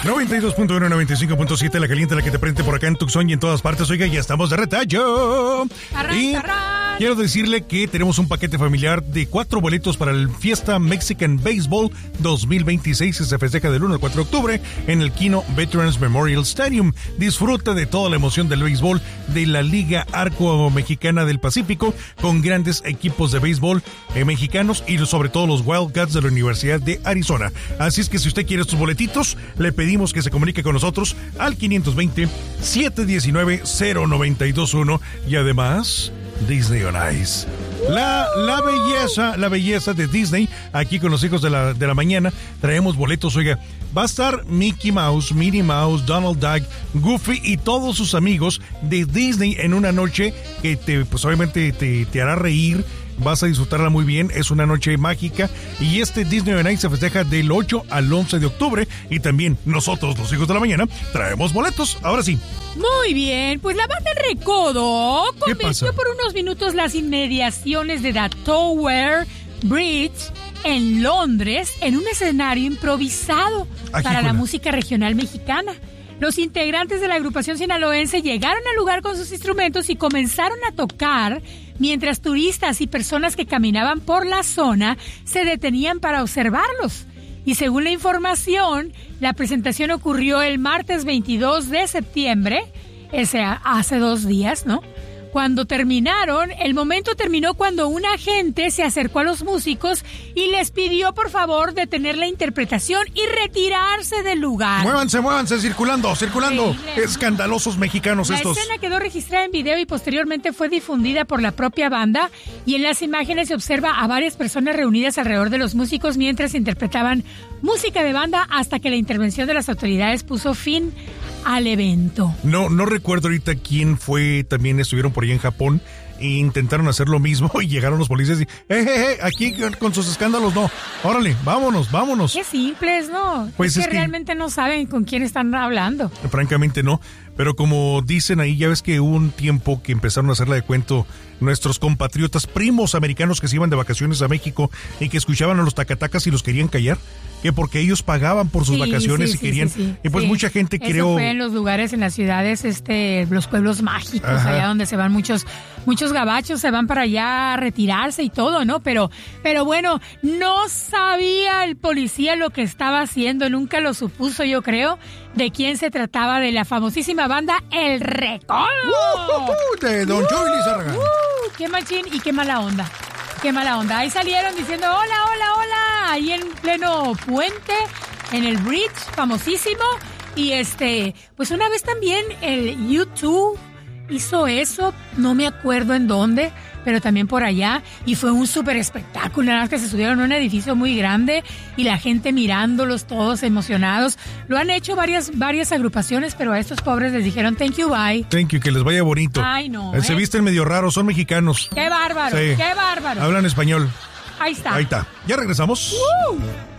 92.1, 95.7, la caliente, la que te prende por acá en Tucson y en todas partes. Oiga, ya estamos de retacho. Quiero decirle que tenemos un paquete familiar de 4 boletos para el Fiesta Mexican Baseball 2026 que se festeja del 1 al 4 de octubre en el Kino Veterans Memorial Stadium. Disfruta de toda la emoción del béisbol de la Liga Arco Mexicana del Pacífico con grandes equipos de béisbol mexicanos y sobre todo los Wildcats de la Universidad de Arizona. Así es que si usted quiere estos boletitos, le pedimos que se comunique con nosotros al 520-719-0921 y además Disney on Ice. La belleza de Disney, aquí con los hijos de la mañana, traemos boletos, oiga, va a estar Mickey Mouse, Minnie Mouse, Donald Duck, Goofy y todos sus amigos de Disney en una noche que obviamente te hará reír. Vas a disfrutarla muy bien, es una noche mágica y este Disney on Ice se festeja del 8 al 11 de octubre y también nosotros, los hijos de la mañana, traemos boletos. Ahora sí. Muy bien, pues la banda El Recodo convirtió por unos minutos las inmediaciones de The Tower Bridge en Londres en un escenario improvisado para la música regional mexicana. Los integrantes de la agrupación sinaloense llegaron al lugar con sus instrumentos y comenzaron a tocar mientras turistas y personas que caminaban por la zona se detenían para observarlos. Y según la información, la presentación ocurrió el martes 22 de septiembre, hace 2 días, ¿no? Cuando terminaron, el momento terminó cuando un agente se acercó a los músicos y les pidió por favor detener la interpretación y retirarse del lugar. Muévanse, circulando. Increíble. Escandalosos mexicanos estos. La escena quedó registrada en video y posteriormente fue difundida por la propia banda y en las imágenes se observa a varias personas reunidas alrededor de los músicos mientras interpretaban música de banda hasta que la intervención de las autoridades puso fin al evento. No recuerdo ahorita quién fue, también estuvieron por allá en Japón e intentaron hacer lo mismo y llegaron los policías y aquí con sus escándalos no, órale, vámonos. Qué simples, ¿no? Pues es que realmente no saben con quién están hablando. Francamente no, pero como dicen ahí, ya ves que hubo un tiempo que empezaron a hacerla de cuento nuestros compatriotas, primos americanos que se iban de vacaciones a México y que escuchaban a los tacatacas y los querían callar, que porque ellos pagaban por sus vacaciones y querían, y pues mucha gente Eso fue en los lugares, en las ciudades, los pueblos mágicos, allá donde se van muchos gabachos, se van para allá a retirarse y todo, ¿no? Pero bueno, no sabía el policía lo que estaba haciendo, nunca lo supuso, yo creo, de quién se trataba, de la famosísima banda El Recodo. De Don Joey Lizárraga. Qué machín y qué mala onda. Ahí salieron diciendo hola, ahí en pleno puente, en el bridge, famosísimo. Y pues una vez también el YouTube hizo eso, no me acuerdo en dónde, pero también por allá, y fue un súper espectáculo, nada más que se subieron a un edificio muy grande y la gente mirándolos todos emocionados. Lo han hecho varias agrupaciones, pero a estos pobres les dijeron thank you, bye. Thank you, que les vaya bonito. Ay, no. Se visten medio raros, son mexicanos. ¡Qué bárbaro! Sí. ¡Qué bárbaro! Hablan español. Ahí está. Ya regresamos.